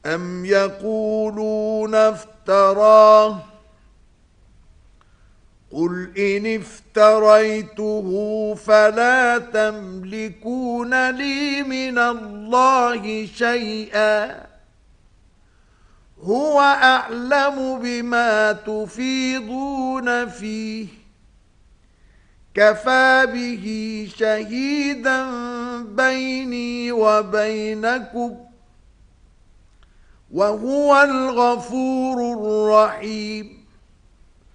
أم يقولون افتراه قل إن افتريته فلا تملكون لي من الله شيئا هو أعلم بما تفيضون فيه كفى به شهيدا بيني وبينكم وهو الغفور الرحيم